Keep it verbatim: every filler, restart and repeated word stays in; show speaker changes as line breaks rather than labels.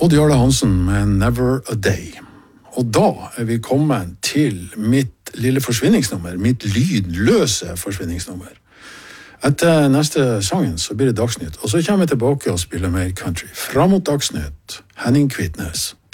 Odd Jarle Hansen med Never a Day. Og da er vi kommet til mitt lille forsvinningsnummer, mitt lydløse forsvinningsnummer. Etter neste sangen så blir det Dagsnytt, og så kommer jeg tilbake og spiller mer country. Fram mot Dagsnytt, Henning Kvitnes.